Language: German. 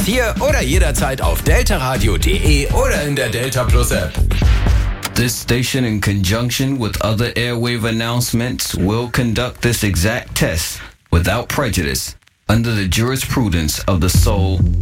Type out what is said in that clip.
hier oder jederzeit auf deltaradio.de oder in der Delta Plus App. This station, in conjunction with other airwave announcements, will conduct this exact test without prejudice under the jurisprudence of the Soul